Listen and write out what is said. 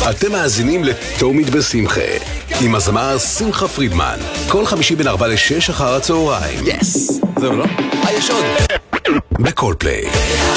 אתם מאזינים לתומית בשמחה, עם הזמר שמחה פרידמן, כל חמישי בין 4 ל-6 אחר הצהריים. יס! זהו, לא? יש עוד. בכל פליי.